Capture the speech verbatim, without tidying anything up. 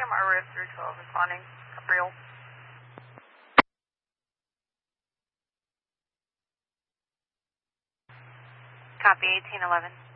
Sam, R S three twelve, responding. Capriel. Copy, eighteen eleven.